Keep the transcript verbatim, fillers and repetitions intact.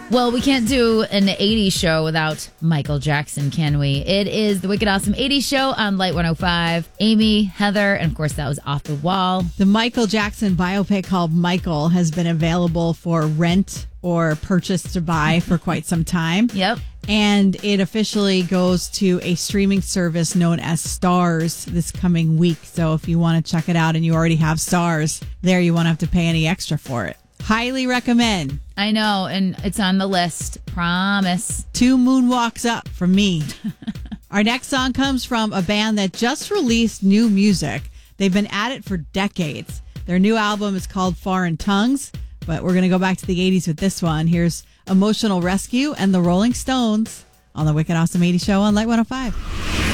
Well, we can't do an eighties show without Michael Jackson, can we? It is the Wicked Awesome eighties show on Light one oh five. Amy, Heather, and of course that was Off the Wall. The Michael Jackson biopic called Michael has been available for rent or purchase to buy for quite some time. Yep. And it officially goes to a streaming service known as Stars this coming week. So if you want to check it out and you already have Stars, there you won't have to pay any extra for it. Highly recommend. I know, and it's on the list. Promise. Two moonwalks up from me. Our next song comes from a band that just released new music. They've been at it for decades. Their new album is called Foreign Tongues, but we're going to go back to the eighties with this one. Here's Emotional Rescue and the Rolling Stones on the Wicked Awesome eighties show on Light one oh five.